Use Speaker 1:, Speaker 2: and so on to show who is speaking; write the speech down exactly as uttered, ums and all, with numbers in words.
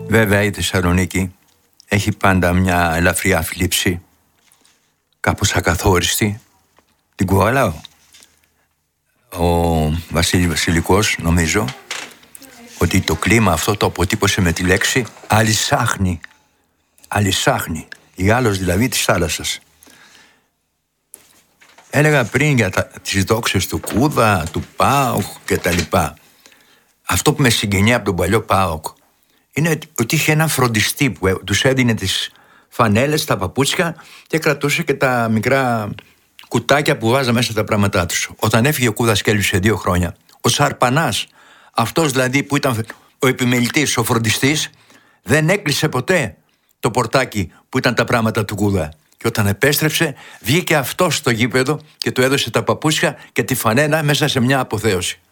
Speaker 1: Βέβαια η Θεσσαλονίκη έχει πάντα μια ελαφριά θλίψη, κάπως ακαθόριστη. Την κουβαλάω. Ο Βασίλης Βασιλικός, νομίζω, ότι το κλίμα αυτό το αποτύπωσε με τη λέξη αλυσάχνη. Αλυσάχνη. Η άλος δηλαδή της θάλασσας. Έλεγα πριν για τα, τις δόξες του Κούδα, του ΠΑΟΚ και τα λοιπά. Αυτό που με συγκινεί από τον παλιό ΠΑΟΚ είναι ότι είχε έναν φροντιστή που τους έδινε τις φανέλες, τα παπούτσια και κρατούσε και τα μικρά κουτάκια που βάζα μέσα τα πράγματά τους. Όταν έφυγε ο Κούδας και έλειψε δύο χρόνια, ο Σαρπανάς, αυτός δηλαδή που ήταν ο επιμελητής, ο φροντιστής, δεν έκλεισε ποτέ το πορτάκι που ήταν τα πράγματα του Κούδα. Και όταν επέστρεψε, βγήκε αυτός στο γήπεδο και του έδωσε τα παπούτσια και τη φανέλα μέσα σε μια αποθέωση.